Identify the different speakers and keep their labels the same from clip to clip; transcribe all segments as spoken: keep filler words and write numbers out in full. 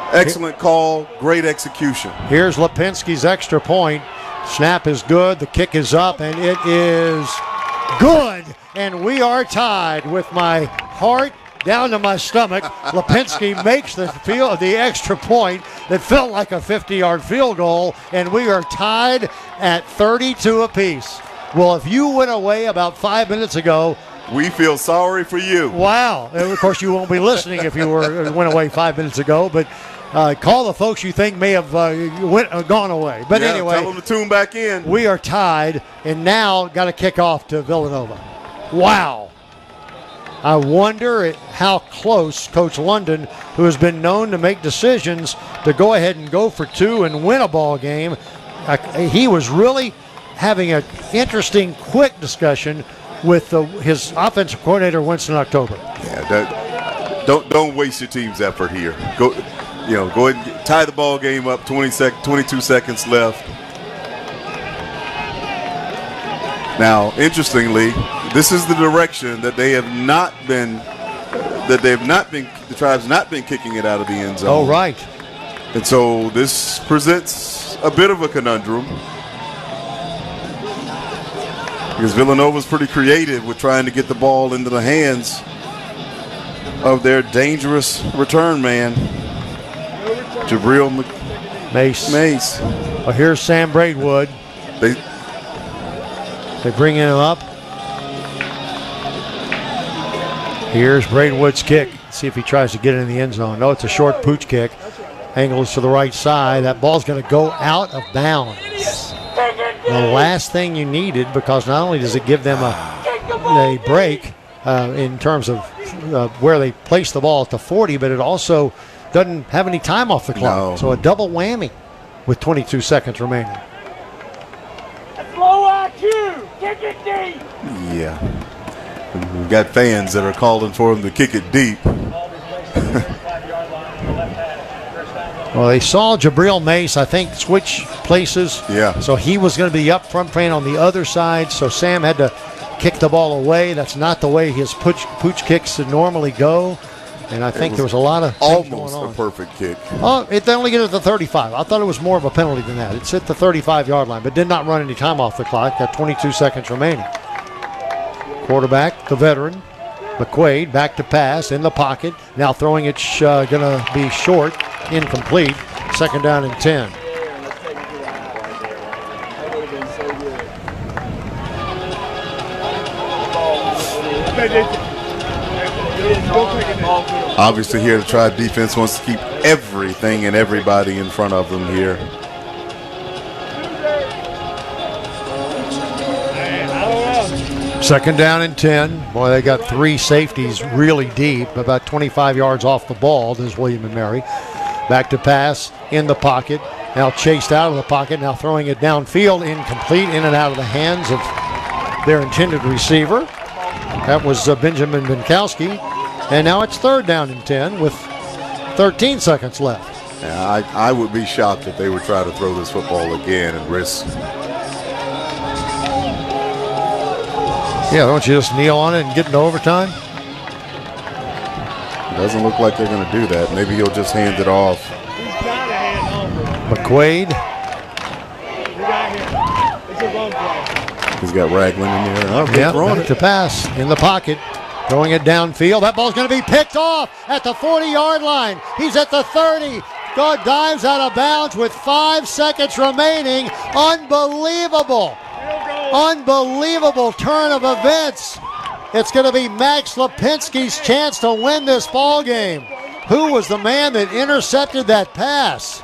Speaker 1: Excellent call, great execution.
Speaker 2: Here's Lipinski's extra point. Snap is good, the kick is up, and it is good. And we are tied with my heart down to my stomach. Lipinski makes the field, the extra point that felt like a fifty-yard field goal, and we are tied at thirty-two apiece. Well, if you went away about five minutes ago,
Speaker 1: we feel sorry for you.
Speaker 2: Wow. And of course, you won't be listening if you were went away five minutes ago, but uh, call the folks you think may have uh, went, uh, gone away. But
Speaker 1: yeah,
Speaker 2: anyway,
Speaker 1: tell them to tune back in.
Speaker 2: We are tied, and now got to kick off to Villanova. Wow. I wonder how close Coach London, who has been known to make decisions to go ahead and go for two and win a ball game, uh, he was really having an interesting, quick discussion with uh, his offensive coordinator, Winston October.
Speaker 1: Yeah, that, don't don't waste your team's effort here. Go, you know, go ahead and get, tie the ball game up. twenty sec, twenty-two seconds left. Now, interestingly, this is the direction that they have not been. That they have not been. The Tribe's not been kicking it out of the end zone.
Speaker 2: Oh, right.
Speaker 1: And so this presents a bit of a conundrum. Because Villanova's pretty creative with trying to get the ball into the hands of their dangerous return man, Jabril
Speaker 2: Mace.
Speaker 1: Mace.
Speaker 2: Well, here's Sam Braidwood.
Speaker 1: They
Speaker 2: they bring him up. Here's Braidwood's kick. See if he tries to get it in the end zone. No, it's a short pooch kick. Angles to the right side. That ball's going to go out of bounds. The last thing you needed, because not only does it give them a, a break uh, in terms of uh, where they place the ball at the forty, but it also doesn't have any time off the clock.
Speaker 1: No.
Speaker 2: So a double whammy with twenty-two seconds remaining.
Speaker 3: Low I Q, kick it deep.
Speaker 1: Yeah. And we've got fans that are calling for him to kick it deep.
Speaker 2: Well, they saw Jabril Mace, I think, switch places.
Speaker 1: Yeah.
Speaker 2: So he was going to be up front playing on the other side. So Sam had to kick the ball away. That's not the way his pooch, pooch kicks normally go. And I think there was a lot of things
Speaker 1: almost
Speaker 2: going on.
Speaker 1: a perfect kick.
Speaker 2: Oh, it, they only get it to the thirty-five. I thought it was more of a penalty than that. It's at the thirty-five-yard line, but did not run any time off the clock. Got twenty-two seconds remaining. Quarterback, the veteran, McQuaid, back to pass in the pocket. Now throwing it, uh, going to be short, incomplete. Second down and ten.
Speaker 1: Obviously here the Tribe defense wants to keep everything and everybody in front of them here.
Speaker 2: Second down and ten. Boy, they got three safeties really deep, about twenty-five yards off the ball. This is William and Mary. Back to pass in the pocket. Now chased out of the pocket. Now throwing it downfield, incomplete, in and out of the hands of their intended receiver. That was uh, Benjamin Binkowski. And now it's third down and ten with thirteen seconds left.
Speaker 1: Yeah, I, I would be shocked if they would try to throw this football again and risk.
Speaker 2: Yeah, don't you just kneel on it and get into overtime?
Speaker 1: It doesn't look like they're going to do that. Maybe he'll just hand it off.
Speaker 2: McQuaid.
Speaker 1: He's got Ragland in there. Oh,
Speaker 2: yeah,
Speaker 1: throwing
Speaker 2: back
Speaker 1: it.
Speaker 2: to pass in the pocket. Throwing it downfield. That ball's going to be picked off at the forty-yard line. He's at the thirty. God dives out of bounds with five seconds remaining. Unbelievable. Unbelievable turn of events. It's going to be Max Lipinski's chance to win this ball game. Who was the man that intercepted that pass?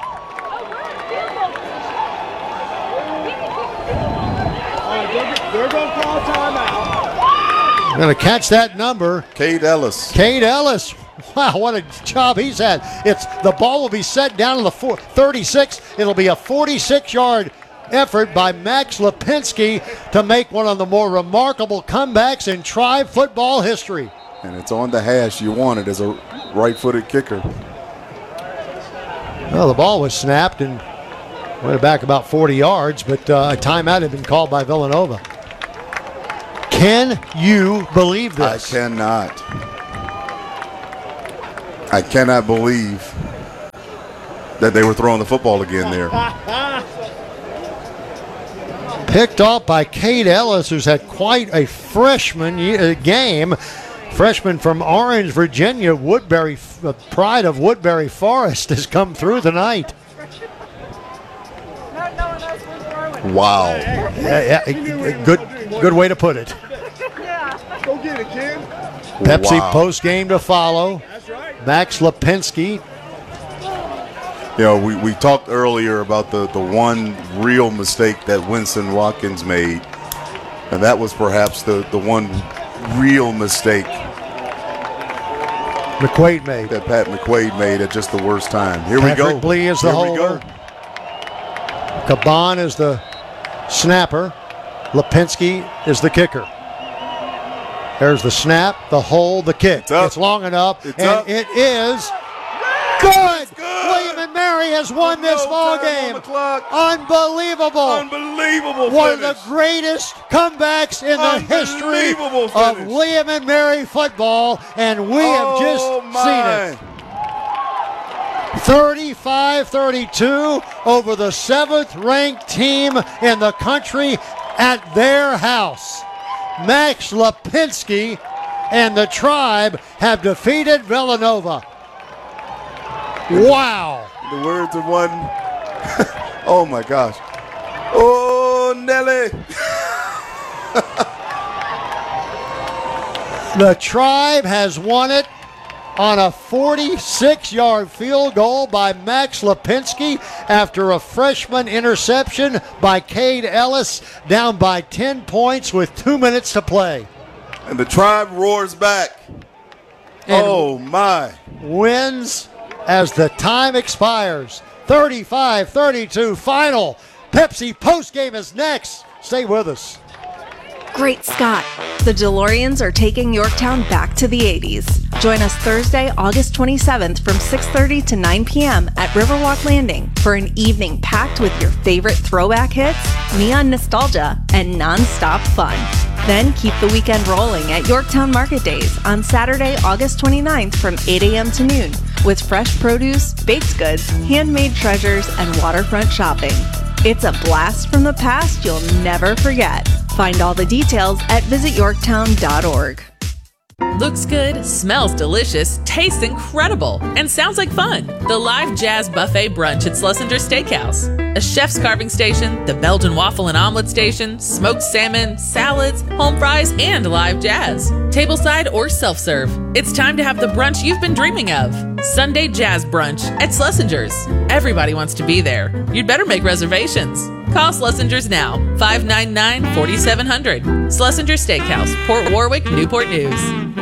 Speaker 3: They're going to call timeout.
Speaker 2: Going to catch that number.
Speaker 1: Cade Ellis.
Speaker 2: Cade Ellis. Wow, what a job he's had. It's the ball will be set down to the four, thirty-six. It'll be a forty-six-yard effort by Max Lipinski to make one of the more remarkable comebacks in Tribe football history.
Speaker 1: And it's on the hash. You want it as a right-footed kicker.
Speaker 2: Well, the ball was snapped and went back about forty yards, but uh, a timeout had been called by Villanova. Can you believe this?
Speaker 1: I cannot. I cannot believe that they were throwing the football again there.
Speaker 2: Picked off by Cade Ellis, who's had quite a freshman ye- game. Freshman from Orange, Virginia, Woodbury, uh, pride of Woodbury Forest, has come through tonight.
Speaker 1: Wow.
Speaker 2: Yeah, yeah, good, good way to put it.
Speaker 3: Go get it, kid.
Speaker 2: Pepsi
Speaker 1: Wow.
Speaker 2: post game to follow.
Speaker 3: That's right.
Speaker 2: Max Lipinski.
Speaker 1: You know, we, we talked earlier about the, the one real mistake that Winston Watkins made, and that was perhaps the, the one real mistake
Speaker 2: McQuaid made.
Speaker 1: that Pat McQuaid made at just the worst time. Here
Speaker 2: Patrick
Speaker 1: we go.
Speaker 2: Blee is the
Speaker 1: Here we
Speaker 2: holder.
Speaker 1: go.
Speaker 2: Caban is the snapper. Lipinski is the kicker. There's the snap, the hold, the kick.
Speaker 1: It's up.
Speaker 2: It's long enough,
Speaker 1: It's
Speaker 2: and
Speaker 1: up.
Speaker 2: it is good.
Speaker 1: good.
Speaker 2: William and Mary has won this
Speaker 1: No
Speaker 2: ball
Speaker 1: time on
Speaker 2: game.
Speaker 1: the clock.
Speaker 2: Unbelievable.
Speaker 1: Unbelievable
Speaker 2: One of
Speaker 1: finish.
Speaker 2: the greatest comebacks in the history
Speaker 1: Unbelievable
Speaker 2: of
Speaker 1: finish.
Speaker 2: William and Mary football, and we have just
Speaker 1: Oh,
Speaker 2: seen
Speaker 1: my.
Speaker 2: it. thirty-five thirty-two over the seventh-ranked team in the country at their house. Max Lipinski and the Tribe have defeated Villanova. Wow.
Speaker 1: The words of one. Oh, my gosh. Oh, Nelly.
Speaker 2: The Tribe has won it on a forty-six-yard field goal by Max Lipinski after a freshman interception by Cade Ellis, down by ten points with two minutes to play.
Speaker 1: And the Tribe roars back.
Speaker 2: And
Speaker 1: Oh, my.
Speaker 2: wins as the time expires. thirty-five thirty-two final. Pepsi postgame is next. Stay with us.
Speaker 4: Great Scott! The DeLoreans are taking Yorktown back to the eighties. Join us Thursday, August twenty-seventh from six thirty to nine p.m. at Riverwalk Landing for an evening packed with your favorite throwback hits, neon nostalgia, and non-stop fun. Then keep the weekend rolling at Yorktown Market Days on Saturday, August twenty-ninth from eight a.m. to noon with fresh produce, baked goods, handmade treasures, and waterfront shopping. It's a blast from the past you'll never forget. Find all the details at visit yorktown dot org.
Speaker 5: Looks good, smells delicious, tastes incredible, and sounds like fun. The Live Jazz Buffet Brunch at Schlesinger Steakhouse. A chef's carving station, the Belgian waffle and omelet station, smoked salmon, salads, home fries, and live jazz. Tableside or self-serve. It's time to have the brunch you've been dreaming of. Sunday Jazz Brunch at Schlesinger's. Everybody wants to be there. You'd better make reservations. Call Schlesinger's now, five nine nine, four seven zero zero. Schlesinger Steakhouse, Port Warwick, Newport News.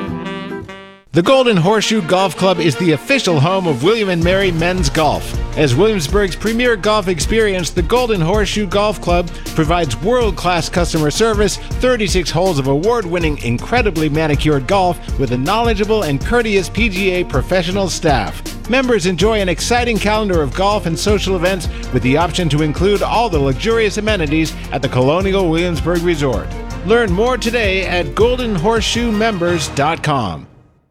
Speaker 6: The Golden Horseshoe Golf Club is the official home of William and Mary Men's Golf. As Williamsburg's premier golf experience, the Golden Horseshoe Golf Club provides world-class customer service, thirty-six holes of award-winning, incredibly manicured golf with a knowledgeable and courteous P G A professional staff. Members enjoy an exciting calendar of golf and social events with the option to include all the luxurious amenities at the Colonial Williamsburg Resort. Learn more today at golden horseshoe members dot com.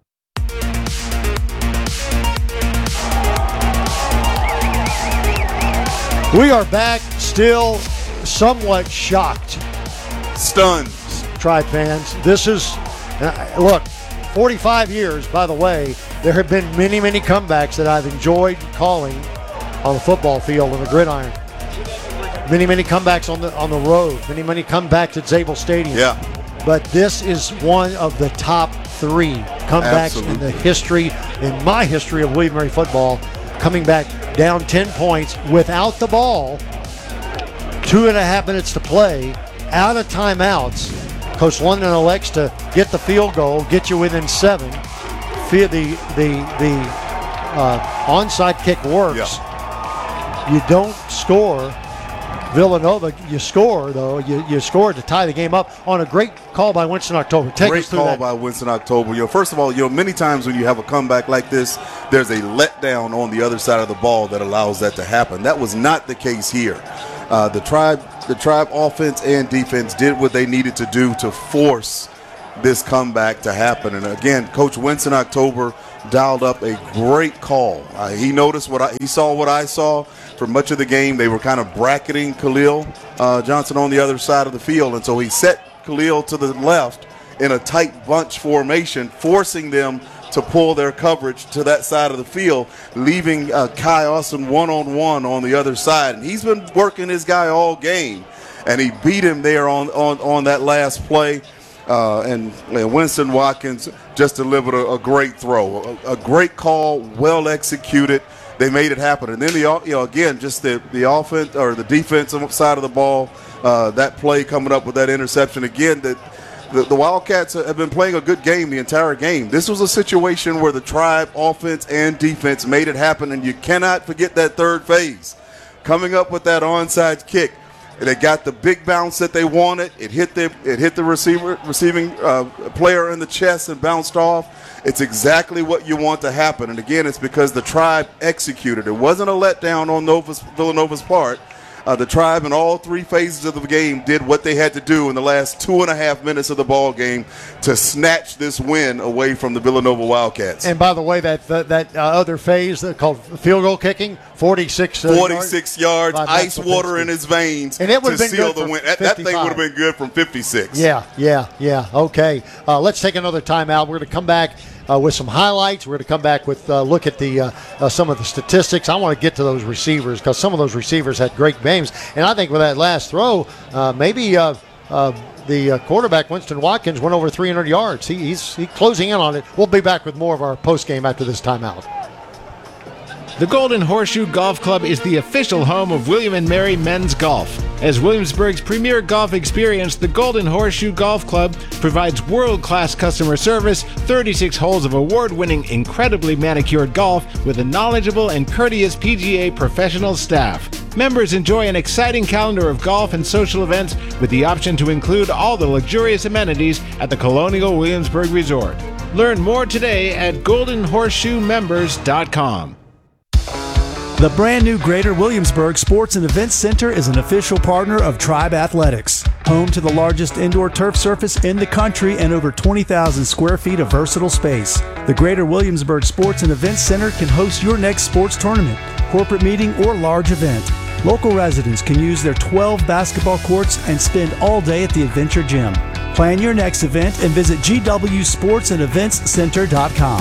Speaker 2: We are back, still somewhat shocked,
Speaker 1: Stunned.
Speaker 2: Tribe fans. This is, uh, look, forty-five years, by the way, there have been many, many comebacks that I've enjoyed calling on the football field on the gridiron. Many, many comebacks on the on the road. Many, many comebacks at Zabel Stadium.
Speaker 1: Yeah.
Speaker 2: But this is one of the top three comebacks in the
Speaker 1: Absolutely.
Speaker 2: history, in my history of William and Mary football, coming back down ten points without the ball, two and a half minutes to play, out of timeouts. Coach London elects to get the field goal, get you within seven. Fe- The the the uh, onside kick works. You don't score. Villanova, you score though. You you score to tie the game up on a great call by Winston October. Take
Speaker 1: Great
Speaker 2: us through
Speaker 1: call
Speaker 2: that.
Speaker 1: by Winston October. You know, first of all, you know, many times when you have a comeback like this, there's a letdown on the other side of the ball that allows that to happen. That was not the case here. Uh, the tribe, the tribe offense and defense did what they needed to do to force this comeback to happen. And again, Coach Winston October dialed up a great call. Uh, he noticed what I, he saw what I saw for much of the game. They were kind of bracketing Khalil uh, Johnson on the other side of the field, and so he set Khalil to the left in a tight bunch formation, forcing them to pull their coverage to that side of the field, leaving uh, Kai Austin one-on-one on the other side. And he's been working his guy all game, and he beat him there on, on, on that last play. Uh, and, and Winston Watkins just delivered a, a great throw, a, a great call, well executed. They made it happen. And then, the you know, again, just the, the offense or the defensive side of the ball, uh, that play coming up with that interception. Again, that the, the Wildcats have been playing a good game the entire game. This was a situation where the Tribe offense and defense made it happen, and you cannot forget that third phase. Coming up with that onside kick. They got the big bounce that they wanted. It hit the it hit the receiver receiving uh, player in the chest and bounced off. It's exactly what you want to happen. And again, it's because the Tribe executed. It wasn't a letdown on Nova's, Villanova's part. Uh, the Tribe in all three phases of the game did what they had to do in the last two and a half minutes of the ball game to snatch this win away from the Villanova Wildcats.
Speaker 2: And by the way, that that, that uh, other phase uh, called field goal kicking, forty-six, uh,
Speaker 1: forty-six yards, yards ice water in his veins
Speaker 2: and it
Speaker 1: to
Speaker 2: been
Speaker 1: seal the win. That, that thing would have been good from fifty-six.
Speaker 2: Yeah, yeah, yeah. Okay, uh, let's take another timeout. We're going to come back Uh, with some highlights. We're going to come back with uh, look at the uh, uh, some of the statistics. I want to get to those receivers because some of those receivers had great games. And I think with that last throw, uh, maybe uh, uh, the uh, quarterback, Winston Watkins, went over three hundred yards. He, he's, he's closing in on it. We'll be back with more of our post-game after this timeout.
Speaker 6: The Golden Horseshoe Golf Club is the official home of William and Mary Men's Golf. As Williamsburg's premier golf experience, the Golden Horseshoe Golf Club provides world-class customer service, thirty-six holes of award-winning, incredibly manicured golf with a knowledgeable and courteous P G A professional staff. Members enjoy an exciting calendar of golf and social events with the option to include all the luxurious amenities at the Colonial Williamsburg Resort. Learn more today at golden horseshoe members dot com.
Speaker 7: The brand new Greater Williamsburg Sports and Events Center is an official partner of Tribe Athletics, home to the largest indoor turf surface in the country and over twenty thousand square feet of versatile space. The Greater Williamsburg Sports and Events Center can host your next sports tournament, corporate meeting, or large event. Local residents can use their twelve basketball courts and spend all day at the Adventure Gym. Plan your next event and visit g w sports and events center dot com.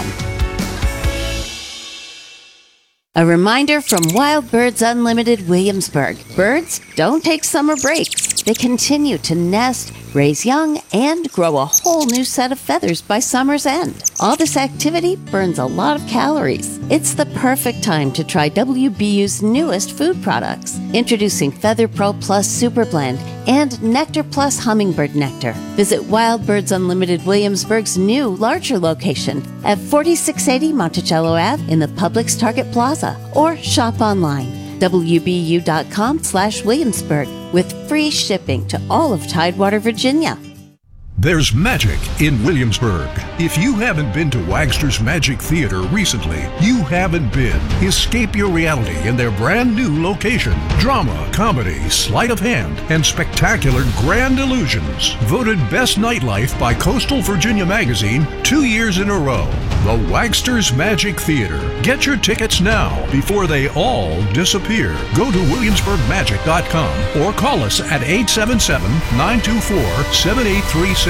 Speaker 8: A reminder from Wild Birds Unlimited Williamsburg. Birds don't take summer breaks. They continue to nest, raise young, and grow a whole new set of feathers by summer's end. All this activity burns a lot of calories. It's the perfect time to try W B U's newest food products. Introducing Feather Pro Plus Super Blend and Nectar Plus Hummingbird Nectar. Visit Wild Birds Unlimited Williamsburg's new, larger location at forty-six eighty Monticello Avenue in the Publix Target Plaza, or shop online, W B U dot com slash Williamsburg, with free shipping to all of Tidewater, Virginia.
Speaker 9: There's magic in Williamsburg. If you haven't been to Wagster's Magic Theater recently, you haven't been. Escape your reality in their brand new location. Drama, comedy, sleight of hand, and spectacular grand illusions. Voted Best Nightlife by Coastal Virginia Magazine two years in a row. The Wagster's Magic Theater. Get your tickets now before they all disappear. Go to williamsburg magic dot com or call us at eight seven seven, nine two four, seven eight three seven.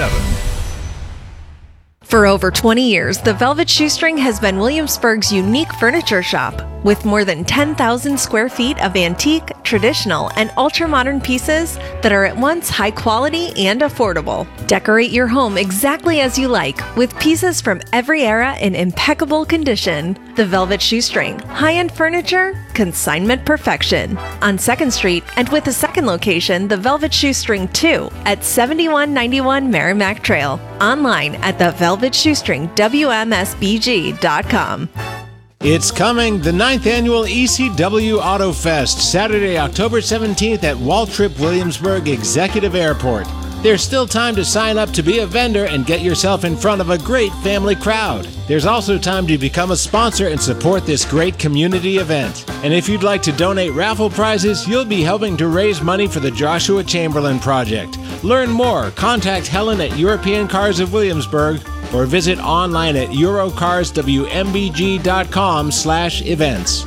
Speaker 4: For over twenty years, the Velvet Shoestring has been Williamsburg's unique furniture shop. With more than ten thousand square feet of antique, traditional, and ultra-modern pieces that are at once high quality and affordable. Decorate your home exactly as you like, with pieces from every era in impeccable condition. The Velvet Shoestring. High-end furniture, consignment perfection. On second Street, and with a second location, the Velvet Shoestring two, at seventy-one ninety-one Merrimack Trail. Online at the velvet shoestring w m s b g dot com.
Speaker 6: It's coming, the ninth annual E C W Auto Fest, Saturday, October seventeenth at Waltrip Williamsburg Executive Airport. There's still time to sign up to be a vendor and get yourself in front of a great family crowd. There's also time to become a sponsor and support this great community event. And if you'd like to donate raffle prizes, you'll be helping to raise money for the Joshua Chamberlain Project. Learn more. Contact Helen at European Cars of Williamsburg or visit online at eurocarswmbg.com slash events.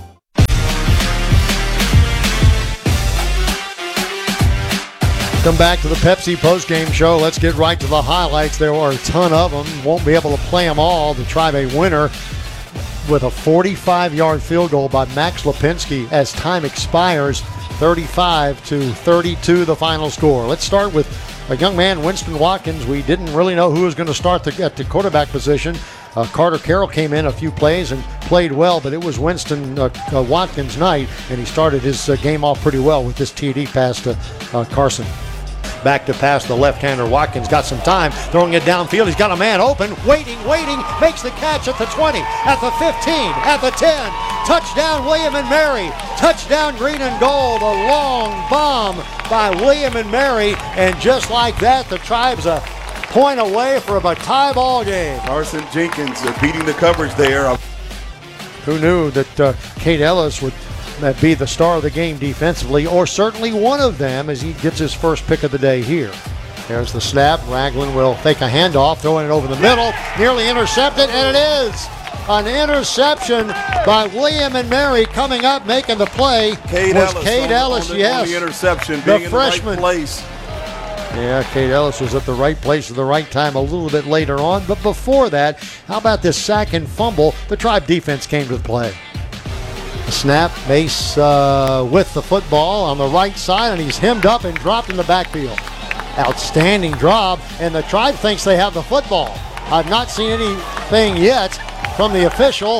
Speaker 2: Come back to the Pepsi postgame show. Let's get right to the highlights. There are a ton of them. Won't be able to play them all. The Tribe a winner with a forty-five-yard field goal by Max Lipinski as time expires. thirty-five to thirty-two the final score. Let's start with a young man, Winston Watkins. We didn't really know who was going to start the, at the quarterback position. Uh, Carter Carroll came in a few plays and played well, but it was Winston uh, uh, Watkins' night, and he started his uh, game off pretty well with this T D pass to uh, Carson. Back to pass the left-hander. Watkins got some time, throwing it downfield. He's got a man open, waiting, waiting, makes the catch at the twenty, at the fifteen, at the ten. Touchdown, William and Mary. Touchdown, green and gold. A long bomb by William and Mary, and just like that, the Tribe's a point away from a tie ball game.
Speaker 1: Carson Jenkins uh, beating the coverage there.
Speaker 2: Who knew that uh, Cade Ellis would uh, be the star of the game defensively, or certainly one of them as he gets his first pick of the day here. There's the snap. Ragland will fake a handoff, throwing it over the middle, nearly intercepted, and it is an interception by William and Mary. Coming up, making the play
Speaker 1: Cade
Speaker 2: was
Speaker 1: Ellis
Speaker 2: Cade
Speaker 1: on,
Speaker 2: Ellis,
Speaker 1: on the,
Speaker 2: yes.
Speaker 1: on the interception,
Speaker 2: the
Speaker 1: being
Speaker 2: freshman.
Speaker 1: in the right place.
Speaker 2: Yeah, Cade Ellis was at the right place at the right time a little bit later on. But before that, how about this sack and fumble? The Tribe defense came to the play. The snap, Mace uh, with the football on the right side, and he's hemmed up and dropped in the backfield. Outstanding drop, and the Tribe thinks they have the football. I've not seen anything yet from the official,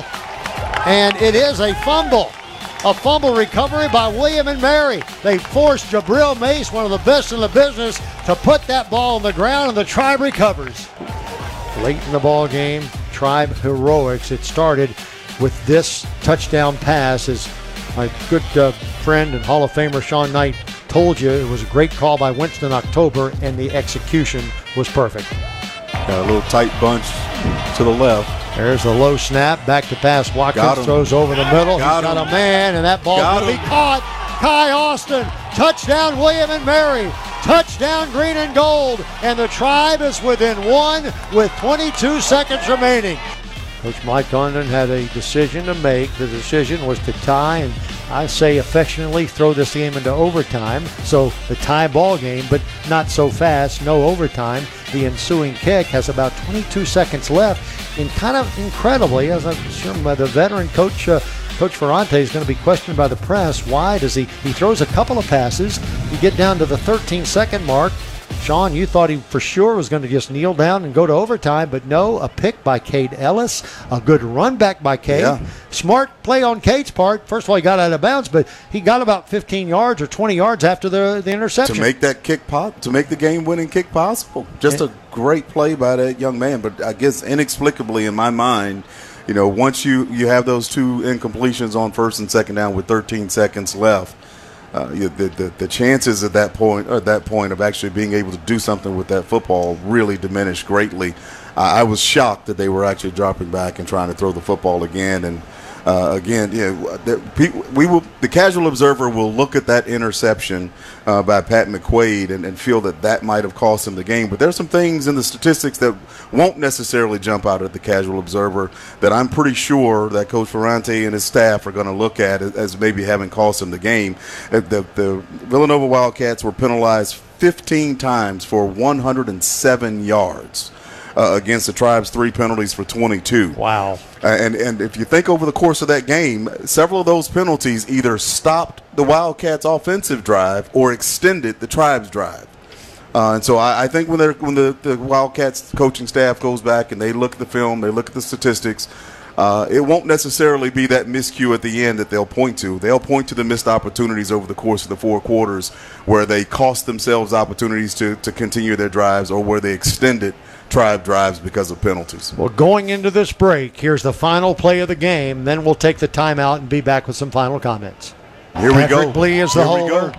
Speaker 2: and it is a fumble. A fumble recovery by William and Mary. They forced Jabril Mace, one of the best in the business, to put that ball on the ground, and the Tribe recovers. Late in the ball game, Tribe heroics. It started with this touchdown pass, as my good uh, friend and Hall of Famer Sean Knight told you. It was a great call by Winston October, and the execution was perfect.
Speaker 1: Got a little tight bunch to the left.
Speaker 2: There's a low snap, back to pass. Watkins throws over the middle.
Speaker 1: Got
Speaker 2: He's got
Speaker 1: him.
Speaker 2: a man, and that ball's
Speaker 1: Got
Speaker 2: going to be
Speaker 1: him.
Speaker 2: caught. Kai Austin, touchdown William and Mary, touchdown green and gold, and the Tribe is within one with twenty-two seconds remaining. Coach Mike Condon had a decision to make. The decision was to tie, and I say affectionately throw this game into overtime. So the tie ball game, but not so fast, no overtime. The ensuing kick has about twenty-two seconds left, and kind of incredibly, as I'm sure the veteran coach, uh, Coach Ferrante is going to be questioned by the press. Why does he, he throws a couple of passes, you get down to the thirteen second mark. Sean, you thought he for sure was going to just kneel down and go to overtime, but no, a pick by Cade Ellis, a good run back by Cade.
Speaker 1: Yeah.
Speaker 2: Smart play on Cade's part. First of all, he got out of bounds, but he got about fifteen yards or twenty yards after the, the interception.
Speaker 1: To make that kick pop, to make the game-winning kick possible. Just a great play by that young man, but I guess inexplicably in my mind, you know, once you, you have those two incompletions on first and second down with thirteen seconds left, Uh, you, the, the the chances at that point, or at that point, of actually being able to do something with that football really diminished greatly. Uh, I was shocked that they were actually dropping back and trying to throw the football again. And uh, again, yeah, the, people, we will. The casual observer will look at that interception uh, by Pat McQuaid and, and feel that that might have cost him the game. But there's some things in the statistics that won't necessarily jump out at the casual observer that I'm pretty sure that Coach Ferrante and his staff are going to look at as maybe having cost him the game. The, the Villanova Wildcats were penalized fifteen times for one hundred seven yards. Uh, against the Tribe's three penalties for twenty-two.
Speaker 2: Wow.
Speaker 1: Uh, and, and if you think over the course of that game, several of those penalties either stopped the Wildcats' offensive drive or extended the Tribe's drive. Uh, and so I, I think when, they're, when the, the Wildcats coaching staff goes back and they look at the film, they look at the statistics, uh, it won't necessarily be that miscue at the end that they'll point to. They'll point to the missed opportunities over the course of the four quarters where they cost themselves opportunities to, to continue their drives or where they extended Tribe drives because of penalties.
Speaker 2: Well, going into this break, here's the final play of the game. Then we'll take the timeout and be back with some final comments.
Speaker 1: Here we
Speaker 2: Patrick
Speaker 1: go.
Speaker 2: Blee is the
Speaker 1: Here we
Speaker 2: holder.
Speaker 1: go.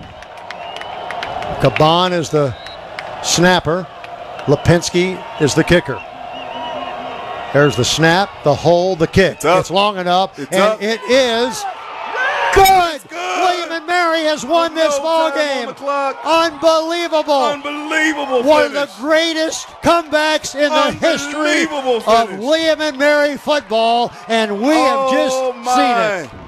Speaker 2: Caban is the snapper. Lipinski is the kicker. There's the snap, the hole, the kick.
Speaker 1: It's up.
Speaker 2: It's long enough,
Speaker 1: It's
Speaker 2: and
Speaker 1: up.
Speaker 2: it is good.
Speaker 1: good.
Speaker 2: William and Mary Mary has won this
Speaker 1: No
Speaker 2: ball
Speaker 1: time on
Speaker 2: game.
Speaker 1: the clock.
Speaker 2: Unbelievable.
Speaker 1: Unbelievable
Speaker 2: One of
Speaker 1: finish.
Speaker 2: the greatest comebacks in the history
Speaker 1: Unbelievable
Speaker 2: of
Speaker 1: finish.
Speaker 2: William and Mary football, and we have
Speaker 1: Oh,
Speaker 2: just
Speaker 1: my.
Speaker 2: seen it.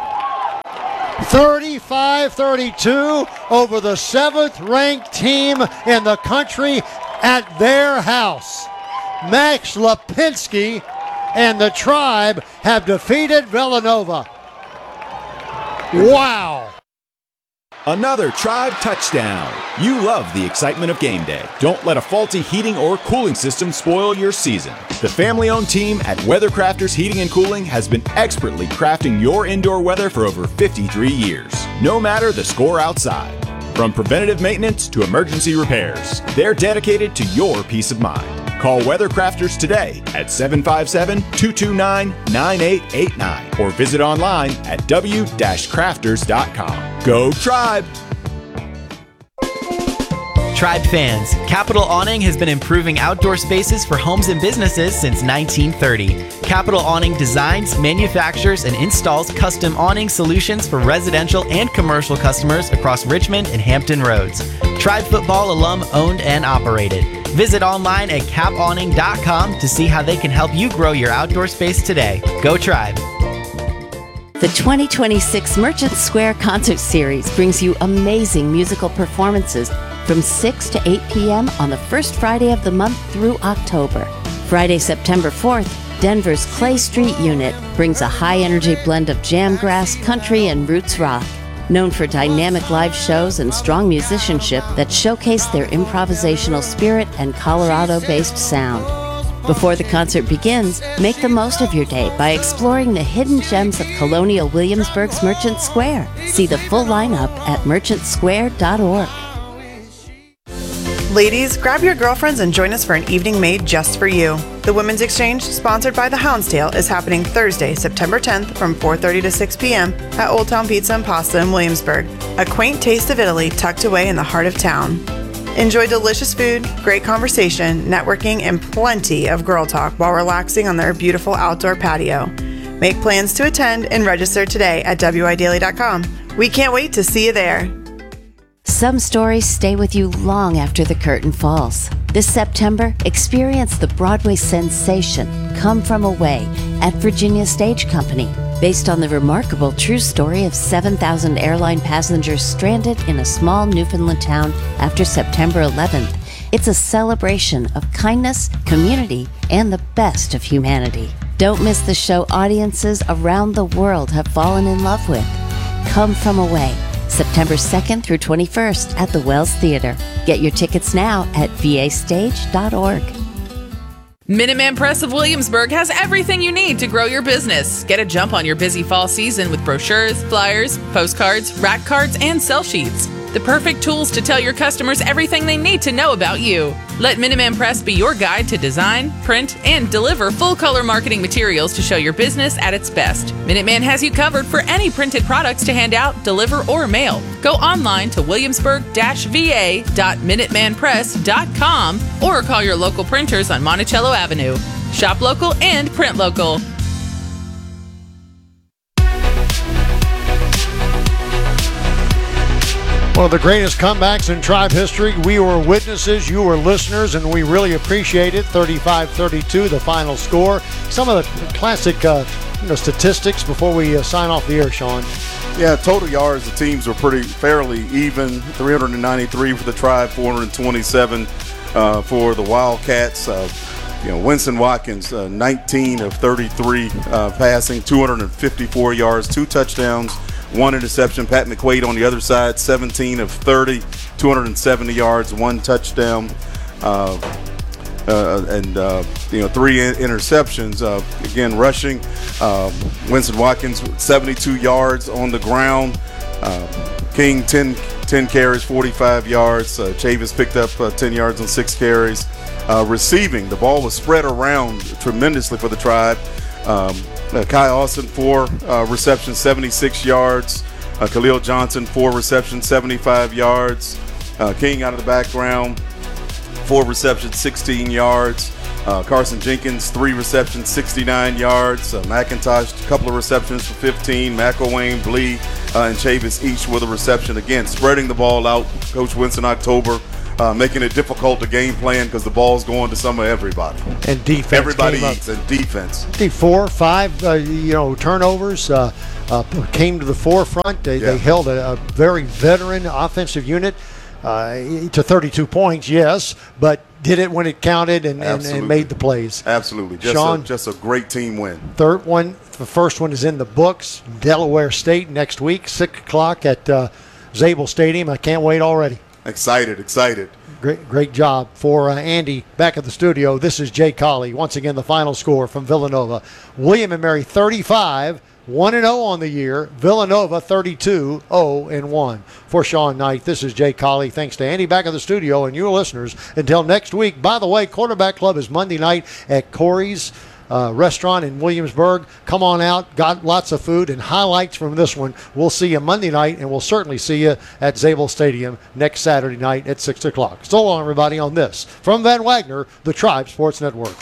Speaker 2: thirty-five thirty-two over the seventh-ranked team in the country at their house. Max Lipinski and the Tribe have defeated Villanova. Wow.
Speaker 10: Another Tribe touchdown. You love the excitement of game day. Don't let a faulty heating or cooling system spoil your season. The family-owned team at Weathercrafters Heating and Cooling has been expertly crafting your indoor weather for over fifty-three years. No matter the score outside. From preventative maintenance to emergency repairs, they're dedicated to your peace of mind. Call Weathercrafters today at seven five seven, two two nine, nine eight eight nine or visit online at w dash crafters dot com. Go Tribe!
Speaker 11: Tribe fans, Capital Awning has been improving outdoor spaces for homes and businesses since nineteen thirty. Capital Awning designs, manufactures, and installs custom awning solutions for residential and commercial customers across Richmond and Hampton Roads. Tribe football alum owned and operated. Visit online at cap awning dot com to see how they can help you grow your outdoor space today. Go Tribe!
Speaker 8: The twenty twenty-six Merchant Square Concert Series brings you amazing musical performances from six to eight p.m. on the first Friday of the month through October. Friday, September fourth, Denver's Clay Street Unit brings a high-energy blend of jamgrass, country, and roots rock. Known for dynamic live shows and strong musicianship that showcase their improvisational spirit and Colorado-based sound. Before the concert begins, make the most of your day by exploring the hidden gems of Colonial Williamsburg's Merchant Square. See the full lineup at merchant square dot org.
Speaker 12: Ladies, grab your girlfriends and join us for an evening made just for you. The Women's Exchange, sponsored by the Houndstail, is happening Thursday, September tenth from four thirty to six p.m. at Old Town Pizza and Pasta in Williamsburg, a quaint taste of Italy tucked away in the heart of town. Enjoy delicious food, great conversation, networking, and plenty of girl talk while relaxing on their beautiful outdoor patio. Make plans to attend and register today at w i daily dot com. We can't wait to see you there.
Speaker 8: Some stories stay with you long after the curtain falls. This September, experience the Broadway sensation Come From Away at Virginia Stage Company, based on the remarkable true story of seven thousand airline passengers stranded in a small Newfoundland town after September eleventh. It's a celebration of kindness, community, and the best of humanity. Don't miss the show audiences around the world have fallen in love with. Come From Away, September second through twenty-first at the Wells Theater. Get your tickets now at v a stage dot org.
Speaker 5: Minuteman Press of Williamsburg has everything you need to grow your business. Get a jump on your busy fall season with brochures, flyers, postcards, rack cards, and sell sheets. The perfect tools to tell your customers everything they need to know about you. Let Minuteman Press be your guide to design, print, and deliver full-color marketing materials to show your business at its best. Minuteman has you covered for any printed products to hand out, deliver, or mail. Go online to williamsburg dash v a dot minuteman press dot com or call your local printers on Monticello Avenue. Shop local and print local.
Speaker 2: One of the greatest comebacks in Tribe history. We were witnesses, you were listeners, and we really appreciate it. thirty-five thirty-two, the final score. Some of the classic uh, you know, statistics before we uh, sign off the air, Sean.
Speaker 1: Yeah, total yards, the teams were pretty fairly even. three hundred ninety-three for the Tribe, four hundred twenty-seven uh, for the Wildcats. Uh, you know, Winston Watkins, uh, nineteen of thirty-three uh, passing, two hundred fifty-four yards, two touchdowns, one interception. Pat McQuaid on the other side, seventeen of thirty, two hundred seventy yards, one touchdown, uh, uh, and uh, you know three in- interceptions. Uh, again, rushing, uh, Winston Watkins seventy-two yards on the ground. Uh, King ten, ten carries, forty-five yards. Uh, Chavis picked up uh, ten yards on six carries. Uh, receiving, the ball was spread around tremendously for the Tribe. Um, Uh, Kai Austin, four uh, receptions, seventy-six yards. Uh, Khalil Johnson, four receptions, seventy-five yards. Uh, King out of the background, four receptions, sixteen yards. Uh, Carson Jenkins, three receptions, sixty-nine yards. Uh, McIntosh, a couple of receptions for fifteen. McElwain, Blee, uh, and Chavis each with a reception. Again, spreading the ball out. Coach Winston October uh, making it difficult to game plan because the ball's going to some of everybody.
Speaker 2: And defense.
Speaker 1: Everybody
Speaker 2: came
Speaker 1: eats,
Speaker 2: up.
Speaker 1: and defense.
Speaker 2: Four, five, uh, you know, turnovers uh, uh, came to the forefront. They,
Speaker 1: Yeah.
Speaker 2: they held a, a very veteran offensive unit uh, to thirty-two points, yes, but did it when it counted and, and, and made the plays.
Speaker 1: Absolutely. Just,
Speaker 2: Sean,
Speaker 1: a, just a great team win.
Speaker 2: Third one, the first one is in the books. Delaware State next week, six o'clock at uh, Zabel Stadium. I can't wait already.
Speaker 1: Excited, excited.
Speaker 2: Great, great job for uh, Andy back at the studio. This is Jay Colley. Once again, the final score from Villanova. William and Mary thirty-five, one and oh on the year. Villanova thirty-two, oh and one. For Sean Knight, this is Jay Colley. Thanks to Andy back at the studio and your listeners. Until next week. By the way, Quarterback Club is Monday night at Corey's Uh, restaurant in Williamsburg. Come on out. Got lots of food and highlights from this one. We'll see you Monday night, and we'll certainly see you at Zabel Stadium next Saturday night at six o'clock. So long, everybody, on this. From Van Wagner, the Tribe Sports Network.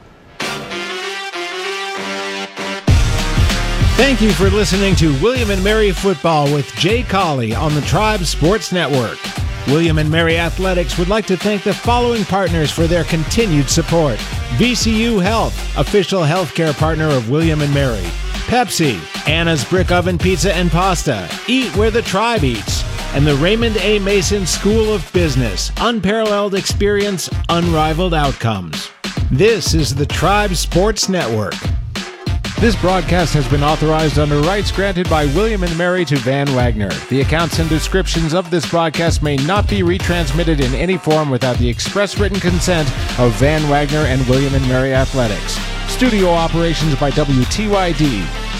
Speaker 6: Thank you for listening to William and Mary Football with Jay Colley on the Tribe Sports Network. William and Mary Athletics would like to thank the following partners for their continued support. V C U Health, official healthcare partner of William and Mary. Pepsi, Anna's Brick Oven Pizza and Pasta, Eat Where the Tribe Eats. And the Raymond A. Mason School of Business, unparalleled experience, unrivaled outcomes. This is the Tribe Sports Network. This broadcast has been authorized under rights granted by William and Mary to Van Wagner. The accounts and descriptions of this broadcast may not be retransmitted in any form without the express written consent of Van Wagner and William and Mary Athletics. Studio operations by W T Y D.